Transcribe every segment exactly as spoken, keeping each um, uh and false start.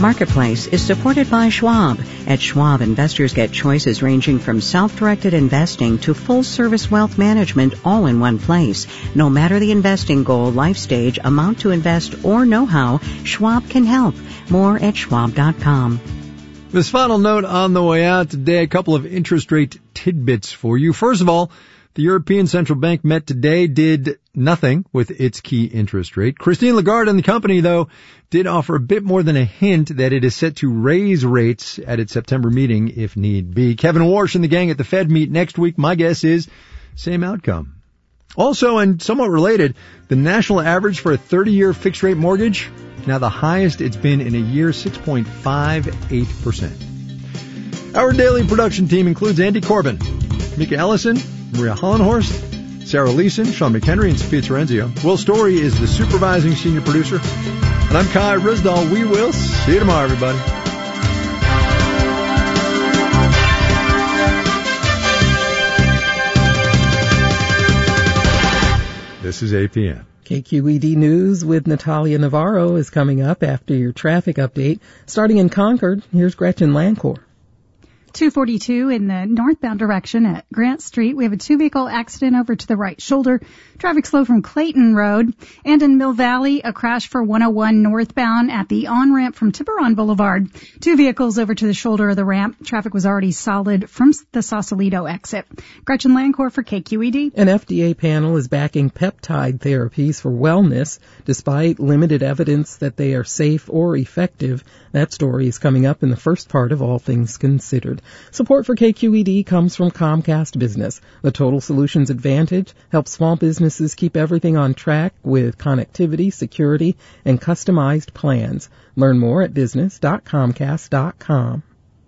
Marketplace is supported by Schwab. At Schwab, investors get choices ranging from self-directed investing to full-service wealth management all in one place. No matter the investing goal, life stage, amount to invest, or know-how, Schwab can help. More at schwab dot com. This final note on the way out today, a couple of interest rate tidbits for you. First of all, the European Central Bank met today, did nothing with its key interest rate. Christine Lagarde and the company, though, did offer a bit more than a hint that it is set to raise rates at its September meeting if need be. Kevin Warsh and the gang at the Fed meet next week. My guess is same outcome. Also, and somewhat related, the national average for a thirty-year fixed-rate mortgage, now the highest it's been in a year, six point five eight percent. Our daily production team includes Andy Corbin, Mika Ellison, Maria Hollenhorst, Sarah Leeson, Sean McHenry, and Sophia Terenzio. Will Story is the supervising senior producer. And I'm Kai Risdall. We will see you tomorrow, everybody. This is A P M. K Q E D News with Natalia Navarro is coming up after your traffic update. Starting in Concord, here's Gretchen Lancourt. two forty-two in the northbound direction at Grant Street. We have a two-vehicle accident over to the right shoulder. Traffic slow from Clayton Road. And in Mill Valley, a crash for one oh one northbound at the on-ramp from Tiburon Boulevard. Two vehicles over to the shoulder of the ramp. Traffic was already solid from the Sausalito exit. Gretchen Lancourt for K Q E D. An F D A panel is backing peptide therapies for wellness despite limited evidence that they are safe or effective. That story is coming up in the first part of All Things Considered. Support for K Q E D comes from Comcast Business. The Total Solutions Advantage helps small businesses keep everything on track with connectivity, security, and customized plans. Learn more at business dot comcast dot com.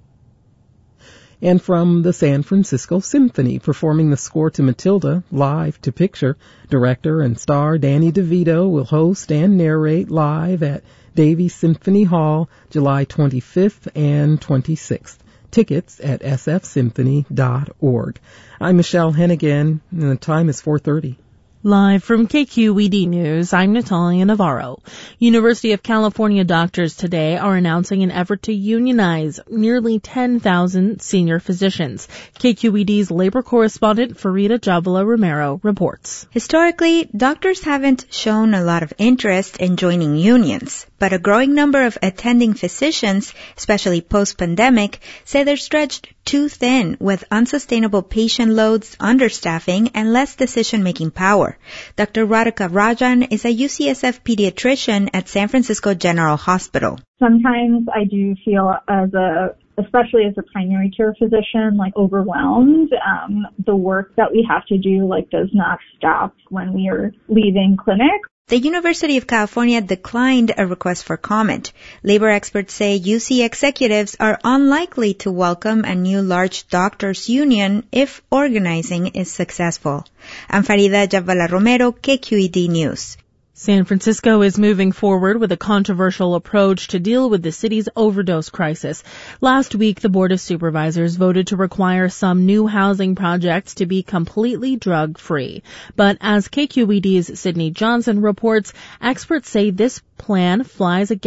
And from the San Francisco Symphony, performing the score to Matilda, live to picture, director and star Danny DeVito will host and narrate live at Davies Symphony Hall July twenty-fifth and twenty-sixth. Tickets at s f symphony dot org. I'm Michelle Hennigan, and the time is four thirty. Live from K Q E D News, I'm Natalia Navarro. University of California doctors today are announcing an effort to unionize nearly ten thousand senior physicians. K Q E D's labor correspondent Farida Javala Romero reports. Historically, doctors haven't shown a lot of interest in joining unions, but a growing number of attending physicians, especially post-pandemic, say they're stretched too thin with unsustainable patient loads, understaffing, and less decision-making power. Doctor Radhika Rajan is a U C S F pediatrician at San Francisco General Hospital. Sometimes I do feel as a, especially as a primary care physician, like overwhelmed. Um, the work that we have to do, like, does not stop when we are leaving clinic. The University of California declined a request for comment. Labor experts say U C executives are unlikely to welcome a new large doctors' union if organizing is successful. I'm Farida Javala Romero, K Q E D News. San Francisco is moving forward with a controversial approach to deal with the city's overdose crisis. Last week, the Board of Supervisors voted to require some new housing projects to be completely drug-free. But as K Q E D's Sydney Johnson reports, experts say this plan flies against